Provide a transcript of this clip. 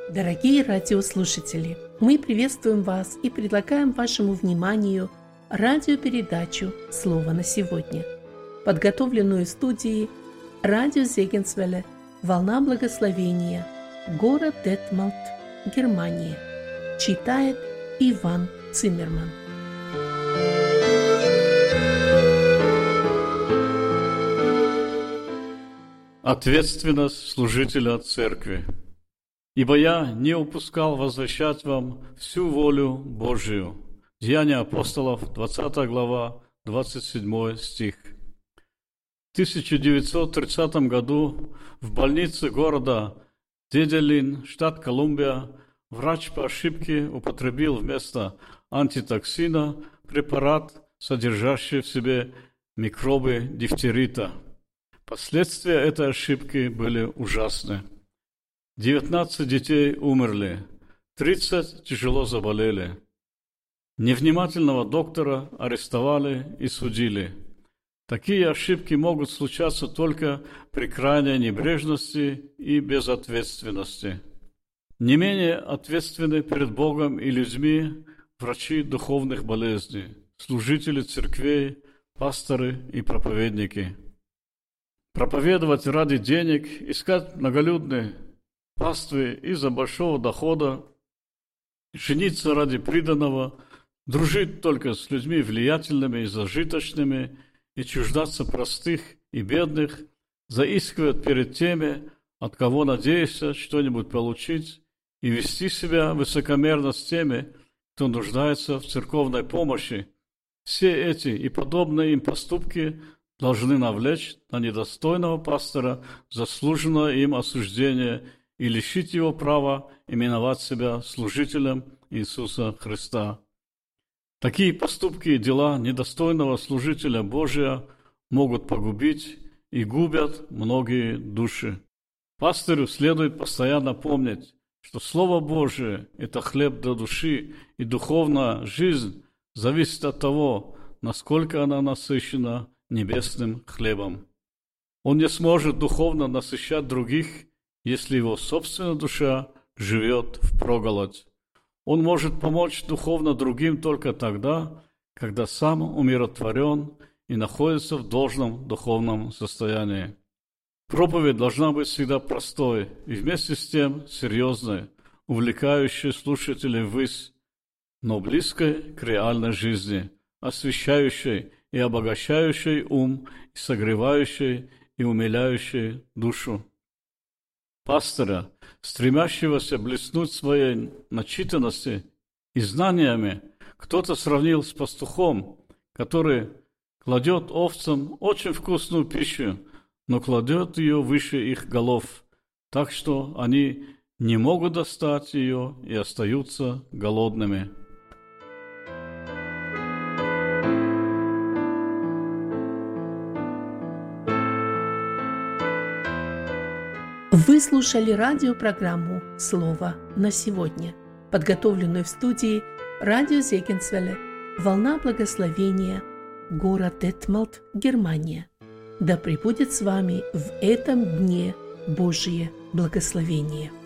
Дорогие радиослушатели, мы приветствуем вас и предлагаем вашему вниманию радиопередачу «Слово на сегодня», подготовленную студией радио Зегенсвелле «Волна благословения», город Детмалт, Германия. Читает Иван Циммерман. Ответственность служителя церкви. «Ибо я не упускал возвещать вам всю волю Божию». Деяния апостолов, 20 глава, 27 стих. В 1930 году в больнице города Деделин, штат Колумбия, врач по ошибке употребил вместо антитоксина препарат, содержащий в себе микробы дифтерита. Последствия этой ошибки были ужасны. 19 детей умерли, 30 тяжело заболели. Невнимательного доктора арестовали и судили. Такие ошибки могут случаться только при крайней небрежности и безответственности. Не менее ответственны перед Богом и людьми врачи духовных болезней, служители церквей, пасторы и проповедники. Проповедовать ради денег, искать многолюдные паствы из-за большого дохода, жениться ради приданого, дружить только с людьми влиятельными и зажиточными и чуждаться простых и бедных, заискивать перед теми, от кого надеешься что-нибудь получить, и вести себя высокомерно с теми, кто нуждается в церковной помощи. Все эти и подобные им поступки должны навлечь на недостойного пастора заслуженное им осуждение и лишить его права именовать себя служителем Иисуса Христа. Такие поступки и дела недостойного служителя Божия могут погубить и губят многие души. Пастырю следует постоянно помнить, что Слово Божие – это хлеб для души, и духовная жизнь зависит от того, насколько она насыщена небесным хлебом. Он не сможет духовно насыщать других, если его собственная душа живет впроголодь. Он может помочь духовно другим только тогда, когда сам умиротворен и находится в должном духовном состоянии. Проповедь должна быть всегда простой и вместе с тем серьезной, увлекающей слушателей ввысь, но близкой к реальной жизни, освещающей и обогащающей ум, и согревающей и умиляющей душу. Пастора, стремящегося блеснуть своей начитанности и знаниями, кто-то сравнил с пастухом, который кладет овцам очень вкусную пищу, но кладет ее выше их голов, так что они не могут достать ее и остаются голодными. Вы слушали радиопрограмму «Слово на сегодня», подготовленную в студии радио Зегенсвелле «Волна благословения», город Детмалт, Германия. Да пребудет с вами в этом дне Божие благословение.